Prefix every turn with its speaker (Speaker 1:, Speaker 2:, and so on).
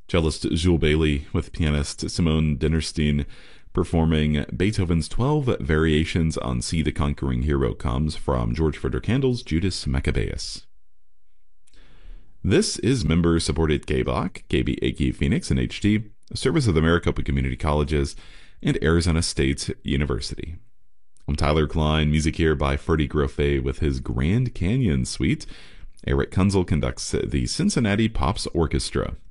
Speaker 1: Cellist Jules Bailey with pianist Simone Dinnerstein performing Beethoven's 12 Variations on See the Conquering Hero comes from George Frideric Handel's Judas Maccabeus. This is member-supported KBOC, KBAQ Phoenix and HD, a service of the Maricopa Community Colleges and Arizona State University. I'm Tyler Klein, music here by Freddie Groffé with his Grand Canyon Suite. Eric Kunzel conducts the Cincinnati Pops Orchestra.